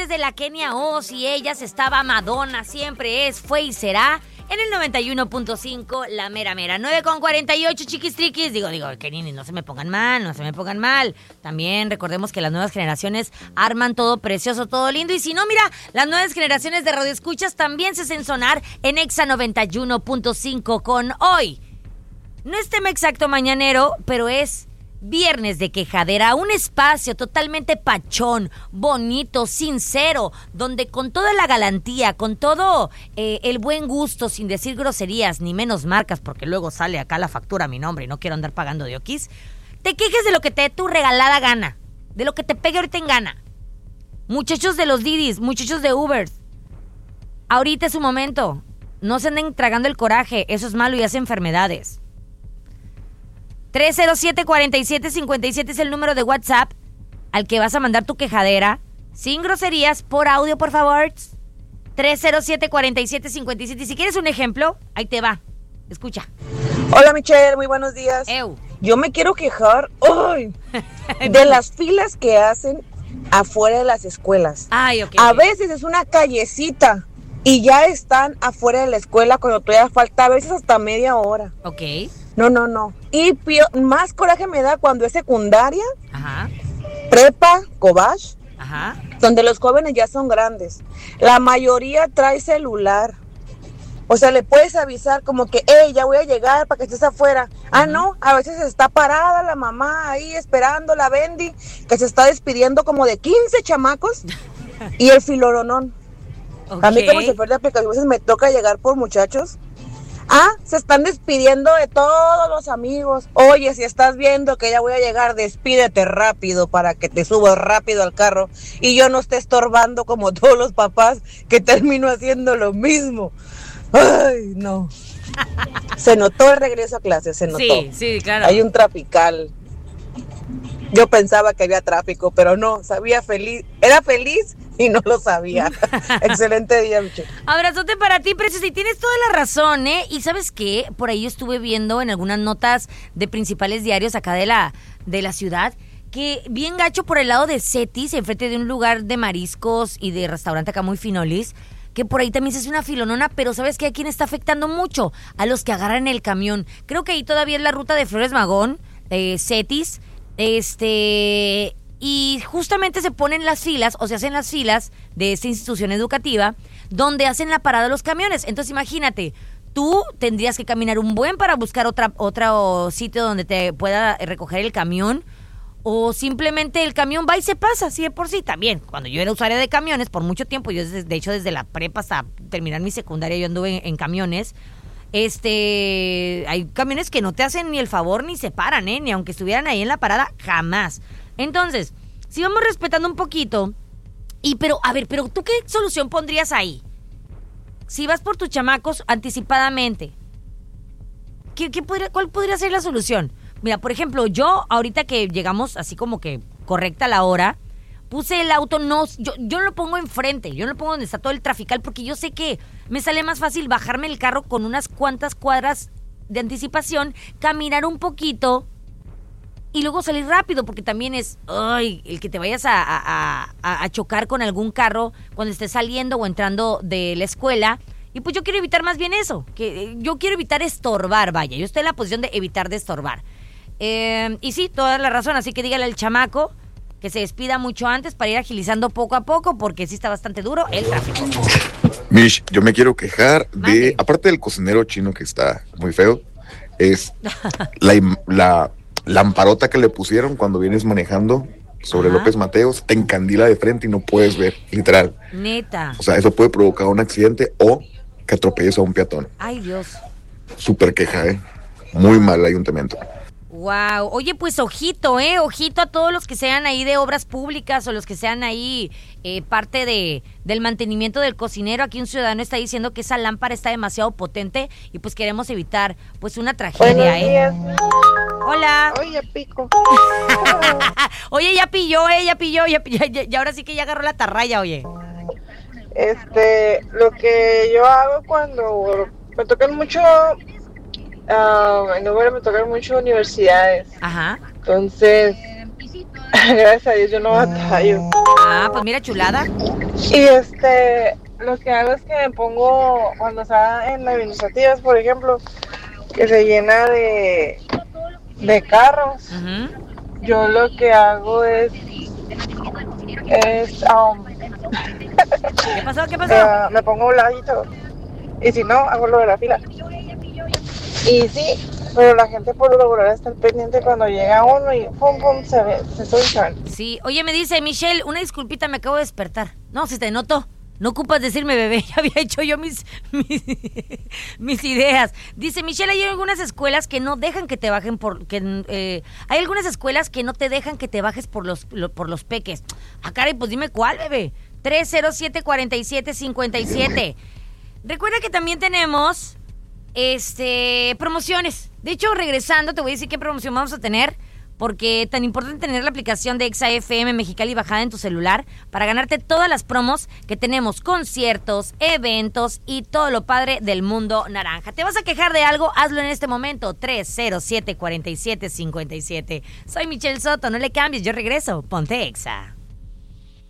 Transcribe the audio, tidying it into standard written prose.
antes de la Kenia Oz y ellas estaba Madonna, siempre es, fue y será. En el 91.5, la mera mera. 9:48, chiquis triquis. Digo, Kenny, no se me pongan mal. También recordemos que las nuevas generaciones arman todo precioso, todo lindo. Y si no, mira, las nuevas generaciones de radioescuchas también se hacen sonar en Exa 91.5 con hoy. No es tema exacto mañanero, pero es Viernes de Quejadera, un espacio totalmente pachón, bonito, sincero, donde con toda la galantía, con todo el buen gusto, sin decir groserías, ni menos marcas, porque luego sale acá la factura a mi nombre y no quiero andar pagando de oquis, te quejes de lo que te dé tu regalada gana, de lo que te pegue ahorita en gana. Muchachos de los Didis, muchachos de Ubers, ahorita es su momento. No se anden tragando el coraje, eso es malo y hace enfermedades. 307-4757 es el número de WhatsApp al que vas a mandar tu quejadera. Sin groserías, por audio, por favor. 307-4757. Y si quieres un ejemplo, ahí te va. Escucha. Hola, Michelle, muy buenos días. Yo me quiero quejar de las filas que hacen afuera de las escuelas. A veces es una callecita y ya están afuera de la escuela cuando todavía falta, a veces hasta media hora. Ok. No. Y más coraje me da cuando es secundaria, Ajá. prepa, Cobach, Ajá. donde los jóvenes ya son grandes. La mayoría trae celular. O sea, le puedes avisar como que, ya voy a llegar para que estés afuera. No, a veces está parada la mamá ahí esperando, la Bendy, que se está despidiendo como de 15 chamacos y el filoronón. Okay. A mí como chofer de aplicación, a veces me toca llegar por muchachos. Se están despidiendo de todos los amigos. Oye, si estás viendo que ya voy a llegar, despídete rápido para que te subas rápido al carro y yo no esté estorbando como todos los papás que termino haciendo lo mismo. Ay, no. Se notó el regreso a clase, se notó. Sí, claro. Hay un trafical. Yo pensaba que había tráfico, pero no, era feliz y no lo sabía. Excelente día, Michelle. Abrazote para ti, preciosa, y tienes toda la razón, ¿eh? Y ¿sabes qué? Por ahí estuve viendo en algunas notas de principales diarios acá de la ciudad, que bien gacho por el lado de Cetis, enfrente de un lugar de mariscos y de restaurante acá muy finolis, que por ahí también se hace una filonona, pero ¿sabes qué? ¿A quién está afectando mucho? A los que agarran el camión. Creo que ahí todavía es la ruta de Flores Magón, Cetis, y justamente se ponen las filas, o se hacen las filas de esta institución educativa, donde hacen la parada de los camiones. Entonces imagínate, tú tendrías que caminar un buen para buscar otro sitio donde te pueda recoger el camión, o simplemente el camión va y se pasa, así de por sí. También, cuando yo era usuaria de camiones por mucho tiempo, yo de hecho desde la prepa hasta terminar mi secundaria yo anduve en camiones. Hay camiones que no te hacen ni el favor ni se paran, ni aunque estuvieran ahí en la parada, jamás. Entonces, si vamos respetando un poquito, pero ¿tú qué solución pondrías ahí? Si vas por tus chamacos anticipadamente, ¿cuál podría ser la solución? Mira, por ejemplo, yo ahorita que llegamos así como que correcta la hora, puse el auto, yo no lo pongo enfrente, yo no lo pongo donde está todo el trafical, porque yo sé que me sale más fácil bajarme el carro con unas cuantas cuadras de anticipación, caminar un poquito y luego salir rápido, porque también es el que te vayas a chocar con algún carro cuando estés saliendo o entrando de la escuela. Y pues yo quiero evitar más bien eso, que yo quiero evitar estorbar, vaya, yo estoy en la posición de evitar de estorbar. Y sí, toda la razón, así que dígale al chamaco que se despida mucho antes para ir agilizando poco a poco, porque sí está bastante duro el tráfico. Mish, yo me quiero quejar de, aparte del cocinero chino que está muy feo, es la lamparota que le pusieron cuando vienes manejando sobre López Mateos, te encandila de frente y no puedes ver, literal. Neta. O sea, eso puede provocar un accidente o que atropelles a un peatón. Ay, Dios. Súper queja, muy mal el ayuntamiento. Wow, oye, pues ojito a todos los que sean ahí de obras públicas o los que sean ahí parte del mantenimiento del cocinero. Aquí un ciudadano está diciendo que esa lámpara está demasiado potente y pues queremos evitar pues una tragedia. Buenos días. Hola. Oye, pico. Oye, ya pilló, y ahora sí que ya agarró la tarraya, oye. Lo que yo hago cuando me tocan mucho en Uber me tocan mucho universidades. Ajá. Entonces, Gracias a Dios, yo no batallo. Ah, pues mira, chulada. Y lo que hago es que me pongo, cuando está en administrativas, por ejemplo, que se llena de carros, yo lo que hago es ¿Qué pasó? ¿Qué pasó? me pongo a un ladito, y si no, hago lo de la fila. Y sí, pero la gente por lo regular está pendiente cuando llega uno y pum pum se sueltan. Sí, oye, me dice Michelle, una disculpita, me acabo de despertar. No, si te noto. No ocupas decirme bebé, ya había hecho yo mis ideas. Dice Michelle, hay algunas escuelas que no dejan que te bajen hay algunas escuelas que no te dejan que te bajes por los peques. Ah, caray, pues dime cuál, bebé. 307-4757. Recuerda que también tenemos promociones. De hecho, regresando, te voy a decir qué promoción vamos a tener. Porque tan importante tener la aplicación de Exa FM Mexicali bajada en tu celular para ganarte todas las promos que tenemos, conciertos, eventos y todo lo padre del mundo naranja. ¿Te vas a quejar de algo? Hazlo en este momento. 307-4757. Soy Michelle Soto, no le cambies, yo regreso. Ponte Exa.